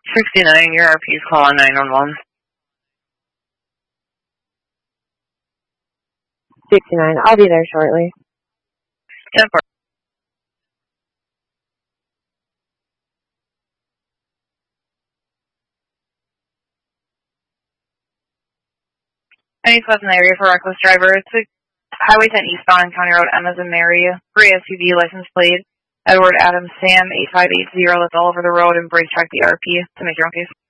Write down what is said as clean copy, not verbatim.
69, your RP is calling 911. 69, I'll be there shortly. 10-4. Any plus in the area for reckless driver. It's a Highway 10 eastbound on County Road M as in Mary. Gray SUV license plate. Edward Adams Sam 8580. That's all over the road and break track the RP to make your own case.